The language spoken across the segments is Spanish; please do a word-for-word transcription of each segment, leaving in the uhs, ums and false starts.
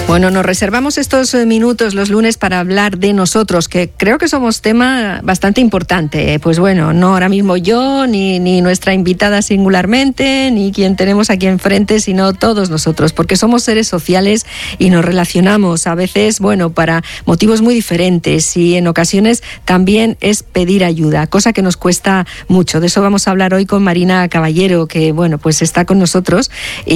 Bueno, nos reservamos estos minutos los lunes para hablar de nosotros, que creo que somos tema bastante importante. Pues bueno, no ahora mismo yo, ni, ni nuestra invitada singularmente, ni quien tenemos aquí enfrente, sino todos nosotros, porque somos seres sociales y nos relacionamos a veces, bueno, para motivos muy diferentes, y en ocasiones también es pedir ayuda, cosa que nos cuesta mucho. De eso vamos a hablar hoy con Marina Caballero, que bueno, pues está con nosotros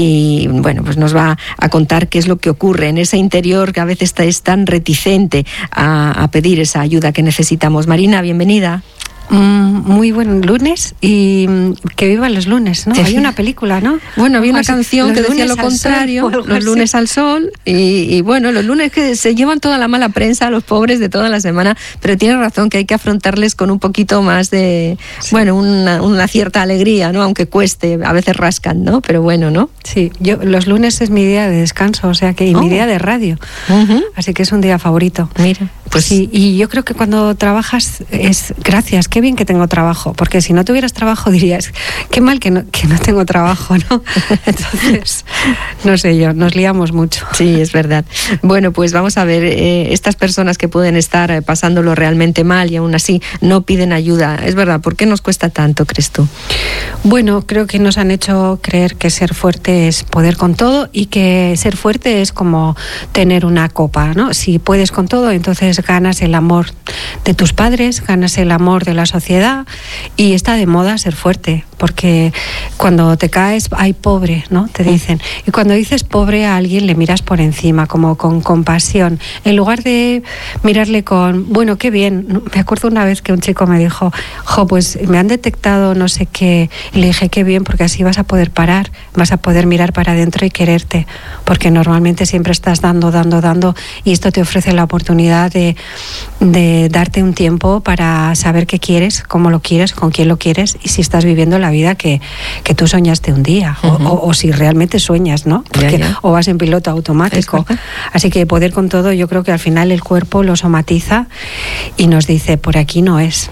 y bueno, pues nos va a contar qué es lo que ocurre en ese interior que a veces es tan reticente a, a pedir esa ayuda que necesitamos. Marina, bienvenida. Mm, muy buen lunes y que vivan los lunes, ¿no? Sí. Hay una película, ¿no? Bueno, había una canción que decía lo contrario, los lunes al sol, y, y bueno, los lunes que se llevan toda la mala prensa a los pobres de toda la semana, pero tiene razón que hay que afrontarles con un poquito más de, sí. bueno, una, una cierta alegría, ¿no? Aunque cueste, a veces rascan, ¿no? Pero bueno, ¿no? Sí, yo los lunes es mi día de descanso, o sea que y oh. mi día de radio, uh-huh. así que es un día favorito. Mira. Pues sí, y yo creo que cuando trabajas es gracias, qué bien que tengo trabajo, porque si no tuvieras trabajo dirías, qué mal que no, que no tengo trabajo, ¿no? Entonces, no sé yo, nos liamos mucho. Sí, es verdad. Bueno, pues vamos a ver, eh, estas personas que pueden estar pasándolo realmente mal y aún así no piden ayuda, es verdad, ¿por qué nos cuesta tanto, crees tú? Bueno, creo que nos han hecho creer que ser fuerte es poder con todo y que ser fuerte es como tener una copa, ¿no? Si puedes con todo, entonces ganas el amor de tus padres, ganas el amor de la sociedad, y está de moda ser fuerte, porque cuando te caes, ay, pobre, ¿no? Te dicen. Y cuando dices pobre a alguien le miras por encima, como con compasión, en lugar de mirarle con, bueno, qué bien. Me acuerdo una vez que un chico me dijo, jo, pues me han detectado no sé qué, y le dije, qué bien, porque así vas a poder parar, vas a poder mirar para adentro y quererte, porque normalmente siempre estás dando, dando, dando, y esto te ofrece la oportunidad de de darte un tiempo para saber qué quieres, cómo lo quieres, con quién lo quieres, y si estás viviendo la vida que, que tú soñaste un día, uh-huh. o, o, o si realmente sueñas, ¿no? Porque, ya, ya. O vas en piloto automático. Así que poder con todo, yo creo que al final el cuerpo lo somatiza y nos dice, por aquí no es.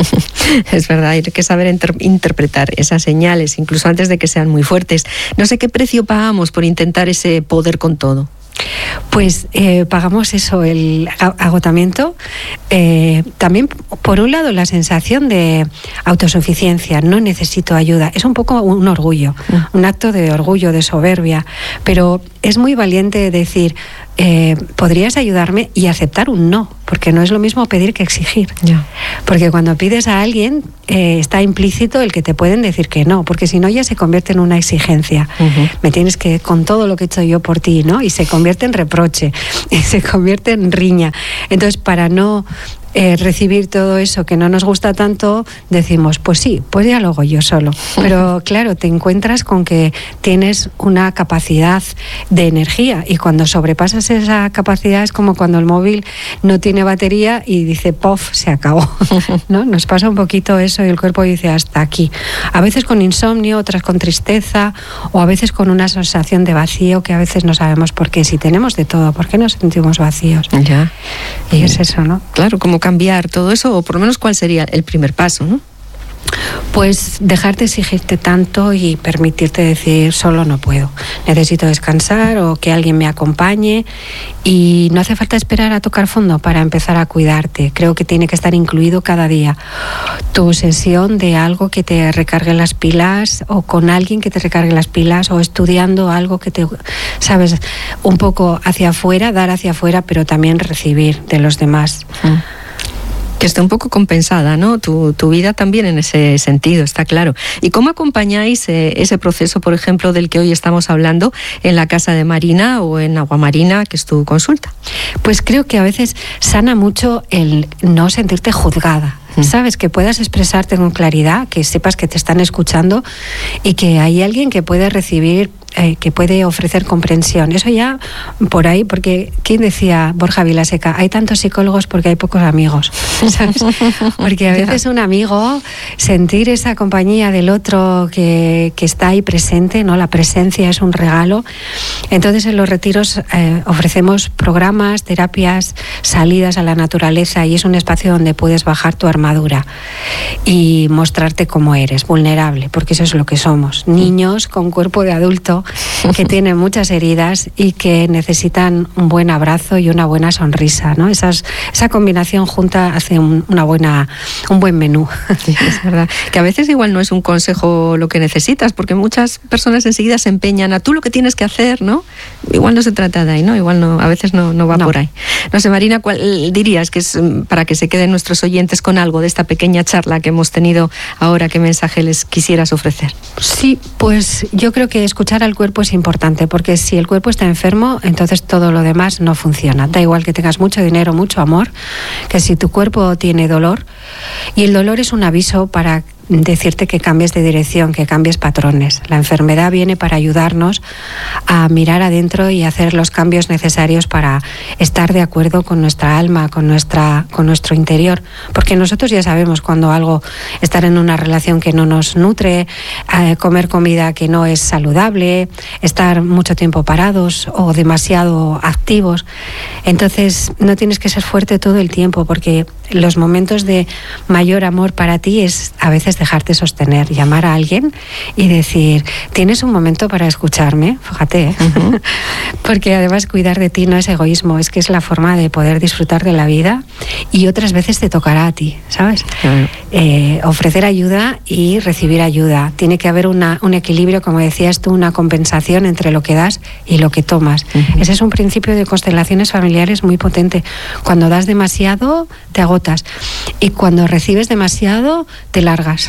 Es verdad, hay que saber inter- interpretar esas señales, incluso antes de que sean muy fuertes. No sé qué precio pagamos por intentar ese poder con todo. Pues eh, pagamos eso, el agotamiento, eh, también por un lado la sensación de autosuficiencia, no necesito ayuda, es un poco un orgullo, mm. un acto de orgullo, de soberbia, pero es muy valiente decir, eh, ¿podrías ayudarme? Y aceptar un no, porque no es lo mismo pedir que exigir. Yeah. Porque cuando pides a alguien eh, está implícito el que te pueden decir que no, porque si no ya se convierte en una exigencia. Uh-huh. Me tienes que, con todo lo que he hecho yo por ti, ¿no? Y se convierte en reproche, y se convierte en riña. Entonces, para no Eh, recibir todo eso que no nos gusta tanto, decimos, pues sí, pues ya lo hago yo solo. Pero claro, te encuentras con que tienes una capacidad de energía, y cuando sobrepasas esa capacidad es como cuando el móvil no tiene batería y dice, pof, se acabó, ¿no? Nos pasa un poquito eso y el cuerpo dice, hasta aquí. A veces con insomnio, otras con tristeza, o a veces con una sensación de vacío que a veces no sabemos por qué. Si tenemos de todo, ¿por qué nos sentimos vacíos? Ya. Y es eso, ¿no? Claro, como cambiar todo eso, o por lo menos cuál sería el primer paso, ¿no? Pues dejar de exigirte tanto y permitirte decir, solo no puedo, necesito descansar o que alguien me acompañe, y no hace falta esperar a tocar fondo para empezar a cuidarte. Creo que tiene que estar incluido cada día tu sesión de algo que te recargue las pilas, o con alguien que te recargue las pilas, o estudiando algo que te, sabes, un poco hacia afuera, dar hacia afuera, pero también recibir de los demás. Mm. Que esté un poco compensada, ¿no? Tu, tu vida también en ese sentido, está claro. ¿Y cómo acompañáis eh, ese proceso, por ejemplo, del que hoy estamos hablando, en la casa de Marina o en Aguamarina, que es tu consulta? Pues creo que a veces sana mucho el no sentirte juzgada. ¿Sabes? Que puedas expresarte con claridad, que sepas que te están escuchando y que hay alguien que puede recibir, eh, que puede ofrecer comprensión. Eso ya por ahí, porque ¿quién decía? Borja Vilaseca, hay tantos psicólogos porque hay pocos amigos, ¿sabes? Porque a veces un amigo, sentir esa compañía del otro que, que está ahí presente, ¿no? La presencia es un regalo. Entonces en los retiros eh, ofrecemos programas, terapias, salidas a la naturaleza, y es un espacio donde puedes bajar tu armadura y mostrarte cómo eres, vulnerable, porque eso es lo que somos, niños con cuerpo de adulto mucho, que tienen muchas heridas y que necesitan un buen abrazo y una buena sonrisa, ¿no? Esas, esa combinación junta hace un, una buena, un buen menú. Sí, es verdad. Que a veces igual no es un consejo lo que necesitas, porque muchas personas enseguida se empeñan a tú lo que tienes que hacer, ¿no? Igual no se trata de ahí, ¿no? Igual no, a veces no, no va no. por ahí. No sé, Marina, ¿cuál dirías que es para que se queden nuestros oyentes con algo de esta pequeña charla que hemos tenido ahora? ¿Qué mensaje les quisieras ofrecer? Sí, pues yo creo que escuchar al cuerpo es importante, porque si el cuerpo está enfermo, entonces todo lo demás no funciona. Da igual que tengas mucho dinero, mucho amor, que si tu cuerpo tiene dolor, y el dolor es un aviso para decirte que cambies de dirección, que cambies patrones. La enfermedad viene para ayudarnos a mirar adentro y hacer los cambios necesarios para estar de acuerdo con nuestra alma, con nuestra, con nuestro interior. Porque nosotros ya sabemos cuando algo, estar en una relación que no nos nutre, eh, comer comida que no es saludable, estar mucho tiempo parados o demasiado activos. Entonces no tienes que ser fuerte todo el tiempo, porque los momentos de mayor amor para ti es a veces dejarte sostener, llamar a alguien y decir, ¿tienes un momento para escucharme? Fíjate, ¿eh? Uh-huh. Porque además cuidar de ti no es egoísmo, es que es la forma de poder disfrutar de la vida, y otras veces te tocará a ti, ¿sabes? Uh-huh. Eh, ofrecer ayuda y recibir ayuda. Tiene que haber una, un equilibrio, como decías tú, una compensación entre lo que das y lo que tomas. Uh-huh. Ese es un principio de constelaciones familiares muy potente. Cuando das demasiado, te agotas, y cuando recibes demasiado, te largas.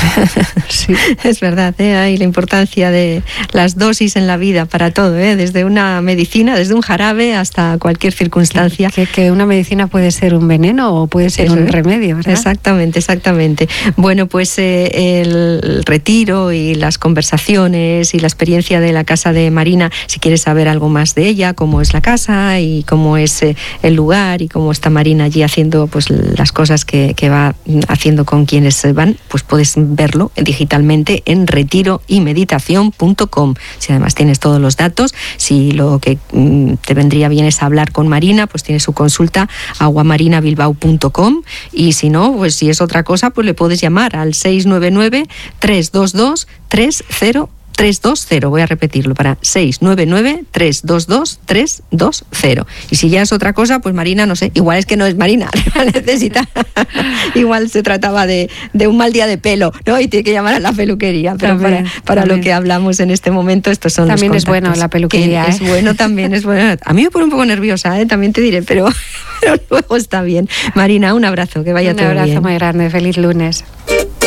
Sí, es verdad, ¿eh? Hay la importancia de las dosis en la vida para todo, ¿eh? Desde una medicina, desde un jarabe hasta cualquier circunstancia. Que, que una medicina puede ser un veneno o puede ser Eso, un remedio, ¿verdad? Exactamente, exactamente. Bueno, pues eh, el retiro y las conversaciones y la experiencia de la casa de Marina, si quieres saber algo más de ella, cómo es la casa y cómo es eh, el lugar y cómo está Marina allí haciendo pues las cosas que, que va haciendo con quienes van, pues puedes verlo digitalmente en retiro y meditación punto com. Si además tienes todos los datos, si lo que mm, te vendría bien es hablar con Marina, pues tienes su consulta aguamarinabilbao punto com, y si no, pues si es otra cosa, pues le puedes llamar al seis nueve nueve, tres dos dos, tres cero tres dos cero. Voy a repetirlo para seis nueve nueve, tres dos dos, tres dos cero. Y si ya es otra cosa, pues Marina, no sé, igual es que no es Marina, necesita, igual se trataba de, de un mal día de pelo, ¿no? Y tiene que llamar a la peluquería, pero también, para, para lo que hablamos en este momento, estos son también los contactos. También es bueno la peluquería, ¿eh? Es bueno también, es bueno. A mí me pone un poco nerviosa, ¿eh? También te diré, pero, pero luego está bien. Marina, un abrazo, que vaya un todo bien. Un abrazo muy grande, feliz lunes.